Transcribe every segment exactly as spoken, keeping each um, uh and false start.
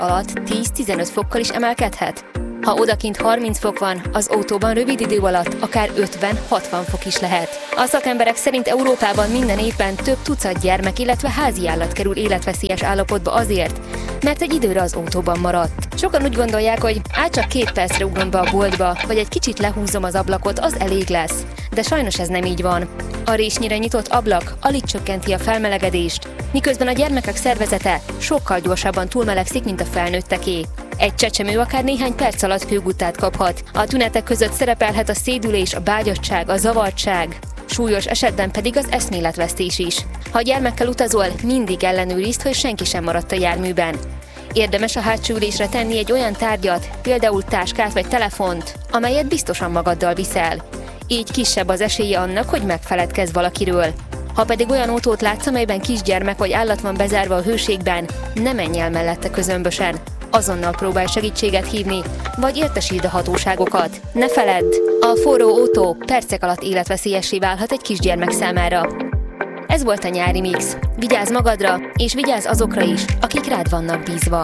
alatt tíz-tizenöt fokkal is emelkedhet. Ha odakint harminc fok van, az autóban rövid idő alatt akár ötven-hatvan fok is lehet. A szakemberek szerint Európában minden évben több tucat gyermek, illetve házi állat kerül életveszélyes állapotba azért, mert egy időre az autóban maradt. Sokan úgy gondolják, hogy át csak két percre ugrom be a boltba, vagy egy kicsit lehúzom az ablakot, az elég lesz. De sajnos ez nem így van. A résnyire nyitott ablak alig csökkenti a felmelegedést, miközben a gyermekek szervezete sokkal gyorsabban túlmelegszik, mint a felnőtteké. Egy csecsemő akár néhány perc alatt hőgutát kaphat. A tünetek között szerepelhet a szédülés, a bágyattság, a zavartság, súlyos esetben pedig az eszméletvesztés is. Ha a gyermekkel utazol, mindig ellenőrizd, hogy senki sem maradt a járműben. Érdemes a hátsó ülésre tenni egy olyan tárgyat, például táskát vagy telefont, amelyet biztosan magaddal viszel. Így kisebb az esélye annak, hogy megfeledkezz valakiről. Ha pedig olyan autót látsz, amelyben kisgyermek vagy állat van bezárva a hőségben, ne menj el mellette közömbösen. Azonnal próbálj segítséget hívni, vagy értesítsd a hatóságokat. Ne feledd, a forró autó percek alatt életveszélyessé válhat egy kisgyermek számára. Ez volt a nyári mix. Vigyázz magadra, és vigyázz azokra is, akik rád vannak bízva.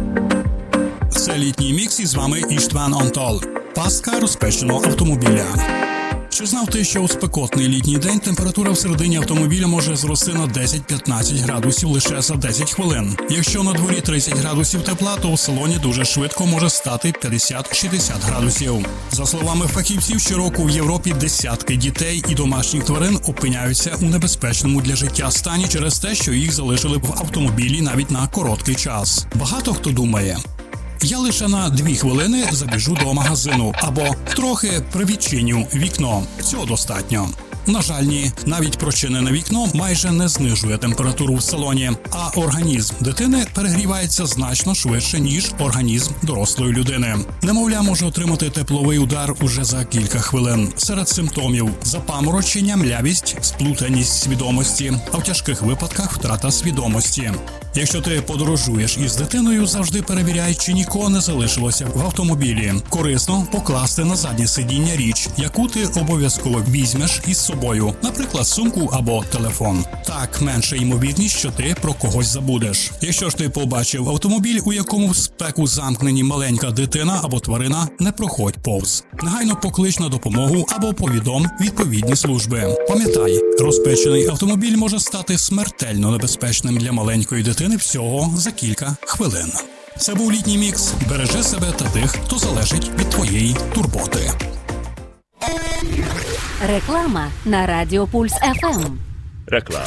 Це літній мікс, і з вами Іштван Антал. Пастка розпеченого автомобіля. Чи знав ти, що у спекотний літній день температура всередині автомобіля може зрости на десять-п'ятнадцять градусів лише за десять хвилин? Якщо на дворі тридцять градусів тепла, то у салоні дуже швидко може стати п'ятдесят-шістдесят градусів. За словами фахівців, щороку в Європі десятки дітей і домашніх тварин опиняються у небезпечному для життя стані через те, що їх залишили в автомобілі навіть на короткий час. Багато хто думає: я лише на дві хвилини забіжу до магазину або трохи привідчиню вікно. Цього достатньо. На жаль, ні. Навіть прочинене вікно майже не знижує температуру в салоні, а організм дитини перегрівається значно швидше, ніж організм дорослої людини. Немовля може отримати тепловий удар уже за кілька хвилин. Серед симптомів – запаморочення, млявість, сплутаність свідомості, а в тяжких випадках – втрата свідомості. Якщо ти подорожуєш із дитиною, завжди перевіряй, чи нікого не залишилося в автомобілі. Корисно покласти на заднє сидіння річ, яку ти обов'язково візьмеш із собою, наприклад, сумку або телефон. Так менше ймовірність, що ти про когось забудеш. Якщо ж ти побачив автомобіль, у якому в спеку замкнені маленька дитина або тварина, не проходь повз. Негайно поклич на допомогу або повідом відповідні служби. Пам'ятай, розпечений автомобіль може стати смертельно небезпечним для маленької дитини всього за кілька хвилин. Це був літній мікс. Бережи себе та тих, хто залежить від твоєї турботи. Реклама на Радіо Пульс еф ем. Реклама.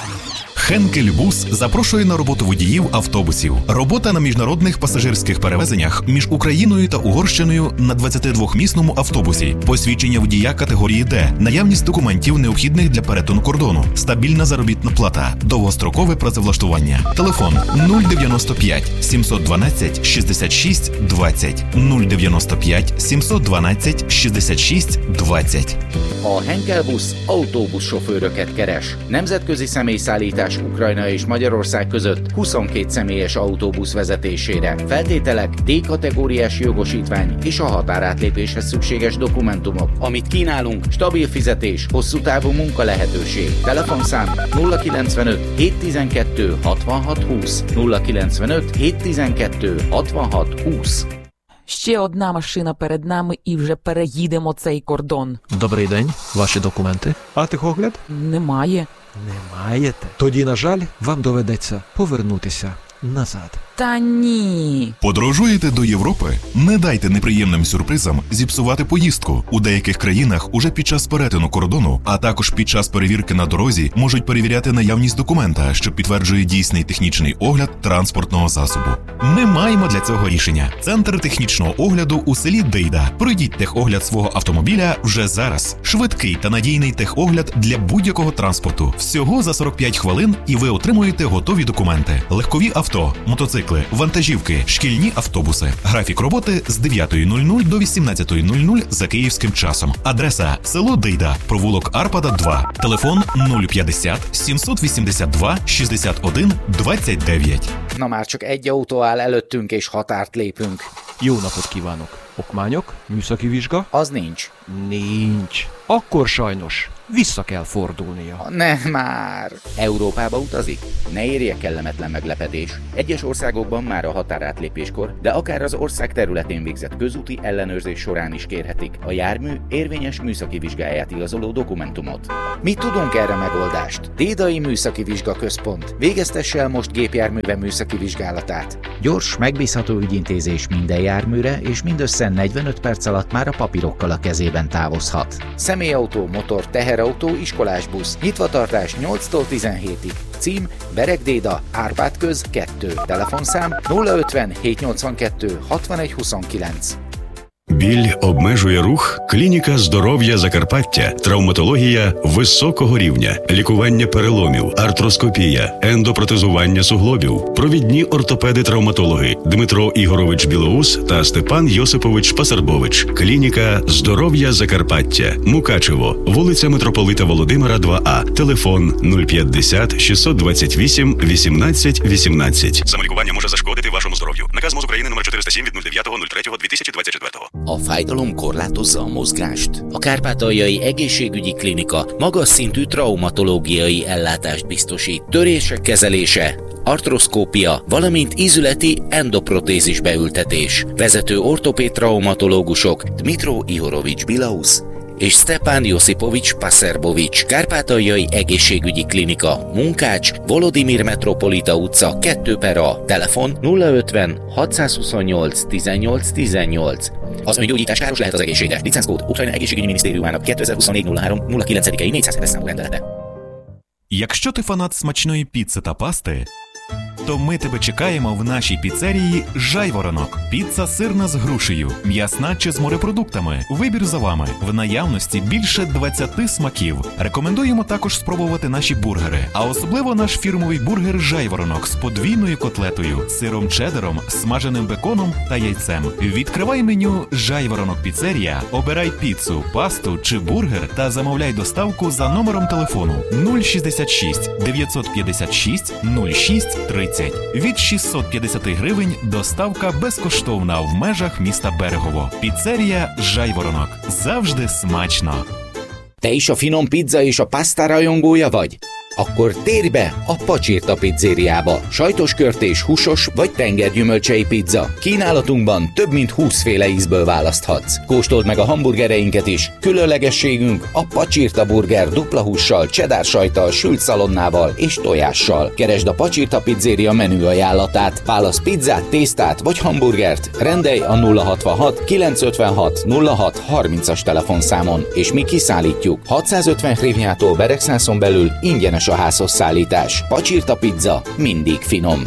Хенкель Бус запрошує на роботу водіїв автобусів. Робота на міжнародних пасажирських перевезеннях між Україною та Угорщиною на двадцятидвохмісному автобусі. Посвідчення водія категорії Д. Наявність документів, необхідних для перетину кордону. Стабільна заробітна плата. Довгострокове працевлаштування. Телефон нуль дев'яносто п'ять сімсот дванадцять шістдесят шість двадцять. нуль дев'яносто п'ять сімсот дванадцять шістдесят шість двадцять. A Henkel Busz autóbuszsofőröket keres. Nemzetközi személyszállítás Ukrajna és Magyarország között huszonkét személyes autóbusz vezetésére. Feltételek: D-kategóriás jogosítvány és a határátlépéshez szükséges dokumentumok. Amit kínálunk: stabil fizetés, hosszú távú munka lehetőség. Telefonszám nulla kilencvenöt hétszáztizenkettő hatvanhat húsz, nulla kilencvenöt hétszáztizenkettő hatvanhat húsz. Ще одна машина перед нами і вже переїдемо цей кордон. Добрий день, ваші документи. А техогляд? Немає. Не маєте? Тоді, на жаль, вам доведеться повернутися назад. Та ні. Подорожуєте до Європи? Не дайте неприємним сюрпризам зіпсувати поїздку. У деяких країнах уже під час перетину кордону, а також під час перевірки на дорозі можуть перевіряти наявність документа, що підтверджує дійсний технічний огляд транспортного засобу. Ми маємо для цього рішення. Центр технічного огляду у селі Дейда. Пройдіть техогляд свого автомобіля вже зараз. Швидкий та надійний техогляд для будь-якого транспорту. Всього за сорок п'ять хвилин і ви отримуєте готові документи. Легкові авто, мотоцикли, вантажівки, шкільні автобуси. Графік роботи з дев'ятої до вісімнадцятої за київським часом. Адреса: село Дейда, провулок Арпада, два. Телефон нуль п'ятдесят сімсот вісімдесят два шістдесят один двадцять дев'ять. Na már csak egy autó áll előttünk és határt lépünk. Jó napot kívánok! Okmányok? Műszaki vizsga? Az nincs. Nincs. akkor sajnos vissza kell fordulnia. Ne már! Európába utazik? Ne érje kellemetlen meglepetés. Egyes országokban már a határátlépéskor, de akár az ország területén végzett közúti ellenőrzés során is kérhetik a jármű érvényes műszaki vizsgáját igazoló dokumentumot. Mi tudunk erre megoldást? Dédai Műszaki Vizsgaközpont. Végeztesse el most gépjárműve műszaki vizsgálatát. Gyors, megbízható ügyintézés minden járműre, és mindössze negyvenöt perc alatt már a papírokkal a kezében távozhat. Személyautó, motor, teherautó, iskolásbusz. Nyitvatartás nyolctól tizenhétig. Cím Bereg Déda, Árpád köz kettő. Telefonszám nulla ötven hétszáznyolcvankettő hatvanegy huszonkilenc. Біль обмежує рух. Клініка здоров'я Закарпаття. Травматологія високого рівня. Лікування переломів, артроскопія, ендопротезування суглобів. Провідні ортопеди-травматологи Дмитро Ігорович Білоус та Степан Йосипович Пасарбович. Клініка здоров'я Закарпаття. Мукачево. Вулиця Митрополита Володимира, два А. Телефон нуль п'ятдесят шістсот двадцять вісім вісімнадцять вісімнадцять. Самолікування може зашкодити вашому здоров'ю. Наказ МОЗ України номер чотириста сім від дев'ятого третього дві тисячі двадцять четвертого. A fájdalom korlátozza a mozgást? A Kárpátaljai Egészségügyi Klinika magas szintű traumatológiai ellátást biztosít. Törések kezelése, artroszkópia, valamint ízületi endoprotézis beültetés. Vezető ortopéd traumatológusok Dmitro Ihorovics Bilausz és Stepán Josipovics Paserbovics. Kárpátaljai Egészségügyi Klinika, Munkács, Volodimir Metropolita utca kettő per A. Telefon nulla ötven hatszázhuszonnyolc tizennyolc tizennyolc. Az öngyógyítás káros lehet az egészségre. Licenszkód Ukrajna Egészségügyi Minisztériumának kétezer-huszonnégy nulla három nulla kilenc négyszázhetes számú rendelete. Якщо ти фанат смачної піци та пасти, то ми тебе чекаємо в нашій піцерії «Жайворонок». Піца сирна з грушею, м'ясна чи з морепродуктами. Вибір за вами. В наявності більше двадцяти смаків. Рекомендуємо також спробувати наші бургери. А особливо наш фірмовий бургер «Жайворонок» з подвійною котлетою, сиром чеддером, смаженим беконом та яйцем. Відкривай меню «Жайворонок Піцерія», обирай піцу, пасту чи бургер та замовляй доставку за номером телефону нуль шістдесят шість дев'ятсот п'ятдесят шість нуль шість тридцять. Від шістсот п'ятдесят гривень доставка безкоштовна в межах міста Берегово. Піцерія «Жайворонок». Завжди смачно. Te is a finom pizza és a pasta rajongója vagy? Akkor térj be a Pacsirta pizzériába. Sajtos körtés, húsos vagy tengergyümölcsei pizza. Kínálatunkban több mint húsz féle ízből választhatsz. Kóstold meg a hamburgereinket is. Különlegességünk a Pacsirta burger dupla hússal, cheddar sajttal, sült szalonnával és tojással. Keresd a Pacsirta pizzéria menü ajánlatát. Válasz pizzát, tésztát vagy hamburgert. Rendelj a nulla hatvanhat kilencszázötvenhat nulla hat harmincas telefonszámon, és mi kiszállítjuk. hatszázötven hrivnyától Beregszászon belül ingyenes a házhoz szállítás. Pacsirta pizza mindig finom.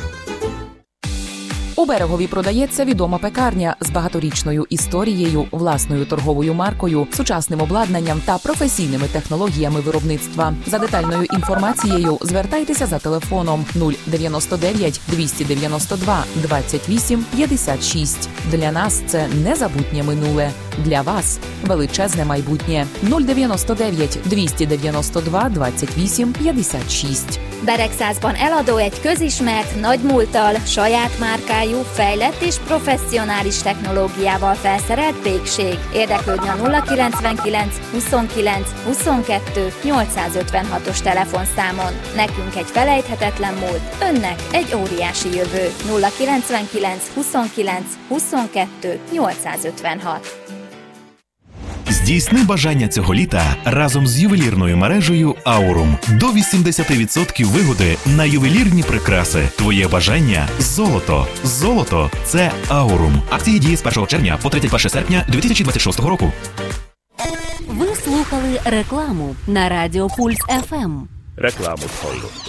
У Берегові продається відома пекарня з багаторічною історією, власною торговою маркою, сучасним обладнанням та професійними технологіями виробництва. За детальною інформацією звертайтеся за телефоном нуль дев'яносто дев'ять двісті дев'яносто два двадцять вісім п'ятдесят шість. Для нас це незабутнє минуле. Для вас величезне майбутнє. нуль дев'яносто дев'ять двісті дев'яносто два двадцять вісім п'ятдесят шість. Beregszászban eladó egy közismert, nagy múlttal, saját márkájú, fejlett és professzionális technológiával felszerelt pékség. Érdeklődni a nulla kilencvenkilenc huszonkilenc huszonkettő nyolcszázötvenhatos telefonszámon. Nekünk egy felejthetetlen múlt, önnek egy óriási jövő. nulla kilencvenkilenc huszonkilenc huszonkettő nyolcszázötvenhat. Здійсни бажання цього літа разом з ювелірною мережею «Аурум». До вісімдесят відсотків вигоди на ювелірні прикраси. Твоє бажання – золото. Золото – це «Аурум». Акції діє з першого червня по тридцять перше серпня дві тисячі двадцять шостого року. Ви слухали рекламу на Радіо Пульс еф ем. Reklámot hallott.